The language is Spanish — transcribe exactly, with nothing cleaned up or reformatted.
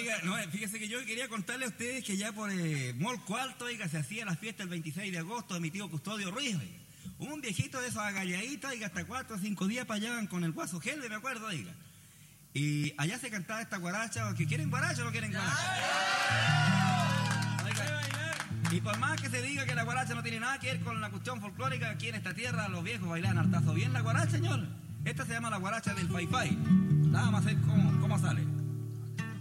oiga, no, fíjese que yo quería contarle a ustedes que ya por eh, Molco Alto, oiga, se hacía la fiesta el veintiséis de agosto de mi tío Custodio Ruiz, oiga. Un viejito de esos agalladitos, oiga, hasta cuatro o cinco días para allá con el guaso Gelde, me acuerdo, oiga. Y allá se cantaba esta guaracha, que quieren guaracha o no quieren guaracha. Oiga, y por más que se diga que la guaracha no tiene nada que ver con la cuestión folclórica, aquí en esta tierra los viejos bailan hartazo bien la guaracha, señor. Esta se llama la guaracha del Fai Fai. Nada más a ver cómo, cómo sale.